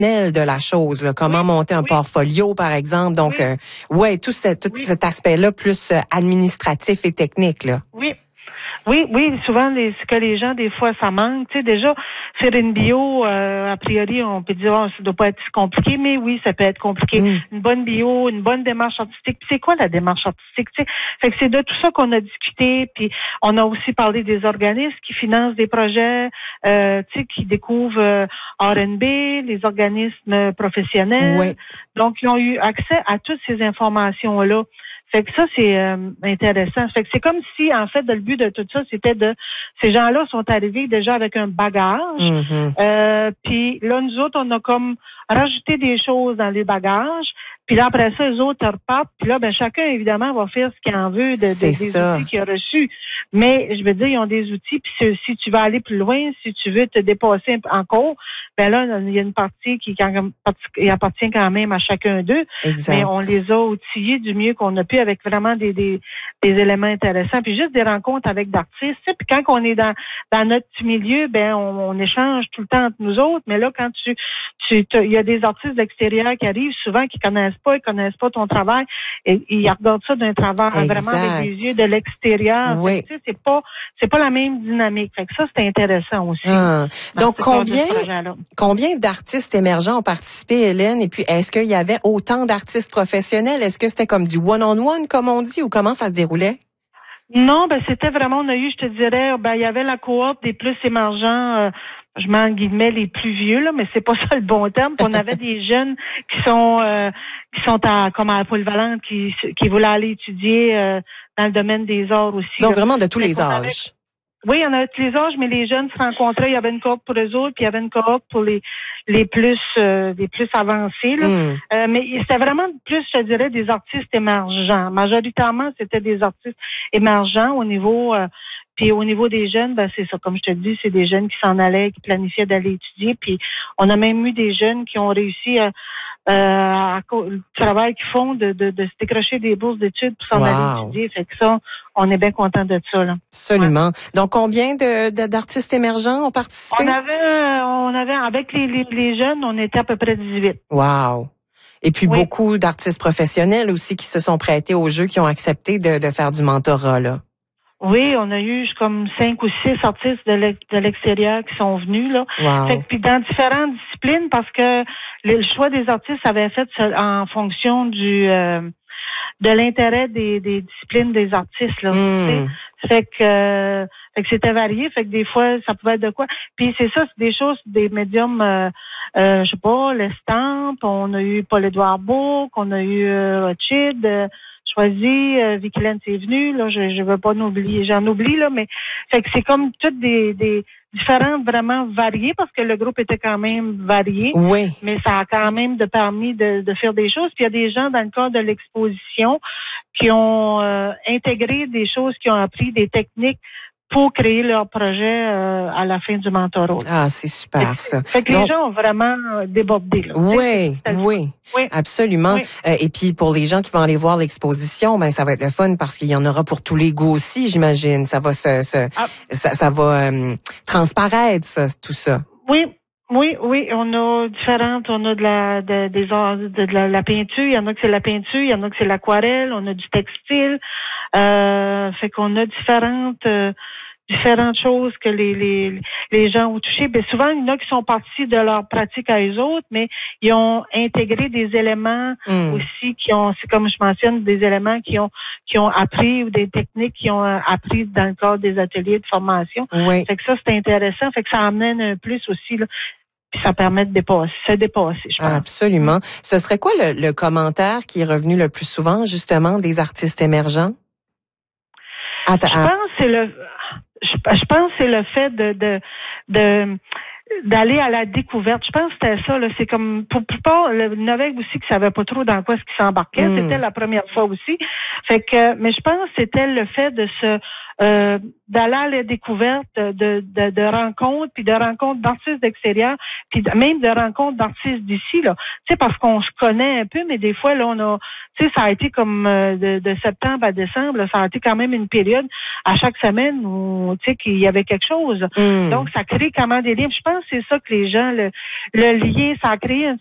de la chose, là, comment monter un portfolio, par exemple. Donc, tout cet aspect-là plus administratif et technique, là. Oui, souvent ce que les gens des fois ça manque. Tu sais, déjà faire une bio, a priori on peut dire ça doit pas être si compliqué, mais oui, ça peut être compliqué. Une bonne bio, une bonne démarche artistique. Puis c'est quoi la démarche artistique? Tu sais? Fait que c'est de tout ça qu'on a discuté. Puis on a aussi parlé des organismes qui financent des projets, tu sais, qui découvrent R&B, les organismes professionnels. Oui. Donc ils ont eu accès à toutes ces informations là. Fait que ça, c'est intéressant. Fait que c'est comme si, en fait, le but de tout ça, c'était ces gens-là sont arrivés déjà avec un bagage. Puis là, nous autres, on a comme rajouté des choses dans les bagages. Puis là, après ça, les autres repartent. Puis là, ben chacun, évidemment, va faire ce qu'il en veut des outils qu'il a reçus. Mais, je veux dire, ils ont des outils. Puis si tu veux aller plus loin, si tu veux te dépasser encore, ben là, il y a une partie qui appartient quand même à chacun d'eux. Exact. Mais on les a outillés du mieux qu'on a pu avec vraiment des éléments intéressants. Puis juste des rencontres avec d'artistes. Puis quand on est dans notre petit milieu, ben on échange tout le temps entre nous autres. Mais là, quand il y a des artistes d'extérieur qui arrivent, souvent qui connaissent pas ton travail, et ils regardent ça d'un travers vraiment avec des yeux de l'extérieur. Oui. Tu sais, c'est pas la même dynamique. Fait que ça, c'est intéressant aussi. Donc combien d'artistes émergents ont participé, Hélène? Et puis est-ce qu'il y avait autant d'artistes professionnels? Est-ce que c'était comme du one-on-one, comme on dit, ou comment ça se déroulait? Non, c'était vraiment, on a eu, je te dirais, il y avait la cohorte des plus émergents, je mets en guillemets les plus vieux, là, mais c'est pas ça le bon terme. Puis on avait des jeunes qui sont comme à la polyvalente, qui voulaient aller étudier dans le domaine des arts aussi. Donc vraiment de tous les âges. Oui, il y en a tous les âges, mais les jeunes se rencontraient. Il y avait une cohorte pour eux autres, puis il y avait une cohorte pour les plus avancés. Là. Mais c'était vraiment plus, je te dirais, des artistes émergents. Majoritairement, c'était des artistes émergents au niveau. Puis au niveau des jeunes, c'est ça. Comme je te dis, c'est des jeunes qui s'en allaient, qui planifiaient d'aller étudier. Puis on a même eu des jeunes qui ont réussi le travail qu'ils font de se décrocher des bourses d'études pour s'en aller étudier. Fait que ça, on est bien content de ça, là. Absolument. Donc, combien d'artistes émergents ont participé? On avait, avec les jeunes, on était à peu près 18. Wow. Et puis, beaucoup d'artistes professionnels aussi qui se sont prêtés au jeu, qui ont accepté de faire du mentorat, là. Oui, on a eu comme 5 ou 6 artistes de l'extérieur qui sont venus, là. Wow. Fait que, puis dans différentes disciplines, parce que le choix des artistes avait fait en fonction de l'intérêt des disciplines des artistes, là. Fait que c'était varié, fait que des fois ça pouvait être de quoi. Puis c'est ça, c'est des choses, des médiums, je sais pas, l'Estampe, on a eu Paul-Édouard Bourque, on a eu Rothschild, Choisi, Vicky-Hélène c'est venu, là, je veux pas oublier, j'en oublie, là, mais fait que c'est comme toutes des différentes vraiment variées, parce que le groupe était quand même varié. Oui. Mais ça a quand même permis de faire des choses. Puis il y a des gens dans le cadre de l'exposition qui ont intégré des choses, qui ont appris des techniques pour créer leur projet à la fin du mentorat. Ah, c'est super, ça. Fait que les gens ont vraiment débordé, là. Oui, absolument. Oui. Et puis, pour les gens qui vont aller voir l'exposition, ça va être le fun parce qu'il y en aura pour tous les goûts aussi, j'imagine. Ça va ça va transparaître, tout ça. Oui, on a différentes, on a des arts, de la peinture, il y en a que c'est la peinture, il y en a que c'est l'aquarelle, on a du textile, fait qu'on a différentes choses que les gens ont touchées. Ben souvent, il y en a qui sont partis de leur pratique à eux autres, mais ils ont intégré des éléments aussi c'est comme je mentionne, des éléments qui ont appris ou des techniques qui ont appris dans le cadre des ateliers de formation. Oui. Fait que ça, c'est intéressant. Fait que ça amène un plus aussi, là. Puis ça permet de se dépasser, je pense. Absolument. Ce serait quoi le commentaire qui est revenu le plus souvent, justement, des artistes émergents? Je pense que c'est le fait d'aller à la découverte. Je pense que c'était ça, là. C'est comme, pour plupart, le Novek aussi qui savait pas trop dans quoi ce qui s'embarquait. C'était la première fois aussi. Fait que, mais je pense que c'était le fait de se d'aller à la découverte de rencontres, puis de rencontres d'artistes d'extérieur, puis même de rencontres d'artistes d'ici, là. Tu sais, parce qu'on se connaît un peu, mais des fois, là, on a, tu sais, ça a été comme de septembre à décembre, là, ça a été quand même une période à chaque semaine où, tu sais, qu'il y avait quelque chose. Donc, ça crée quand même des liens. Je pense que c'est ça que les gens, le lien, ça a créé